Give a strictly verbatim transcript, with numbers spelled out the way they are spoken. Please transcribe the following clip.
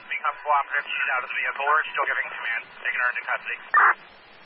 become cooperative. She's out of the vehicle. We're still giving command. Taking her into custody.